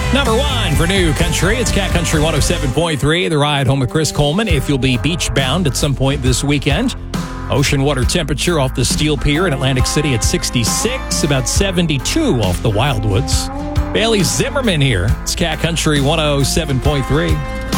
Number 1 for New Country. It's Cat Country 107.3. The ride home with Chris Coleman. If you'll be beach bound at some point this weekend. Ocean water temperature off the Steel Pier in Atlantic City at 66, about 72 off the Wildwoods. Bailey Zimmerman here. It's Cat Country 107.3.